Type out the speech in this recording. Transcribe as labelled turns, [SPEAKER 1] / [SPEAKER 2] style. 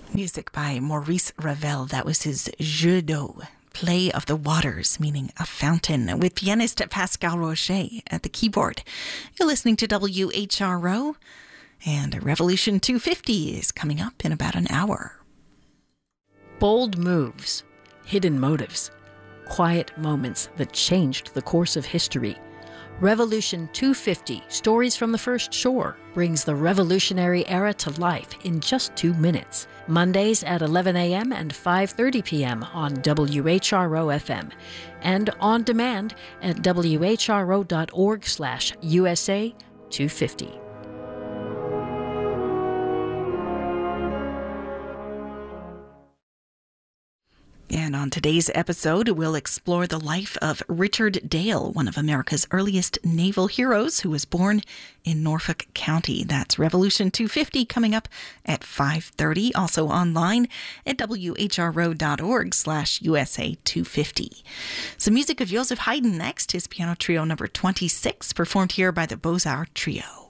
[SPEAKER 1] Music by Maurice Ravel. That was his Jeu d'eau, play of the waters, meaning a fountain, with pianist Pascal Rocher at the keyboard. You're listening to WHRO, and Revolution 250 is coming up in about an hour.
[SPEAKER 2] Bold moves, hidden motives, quiet moments that changed the course of history. Revolution 250, Stories from the First Shore, brings the Revolutionary era to life in just 2 minutes. Mondays at 11 a.m. and 5:30 p.m. on WHRO FM. And on demand at whro.org/USA 250.
[SPEAKER 1] And on today's episode, we'll explore the life of Richard Dale, one of America's earliest naval heroes who was born in Norfolk County. That's Revolution 250 coming up at 5:30. Also online at whro.org/USA 250. Some music of Joseph Haydn next, his piano trio number 26, performed here by the Beaux-Arts Trio.